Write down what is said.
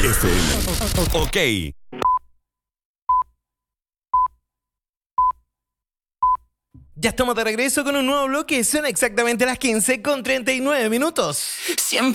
FM. Ok. Ya estamos de regreso con un nuevo bloque. Son exactamente las 15:39. Siempre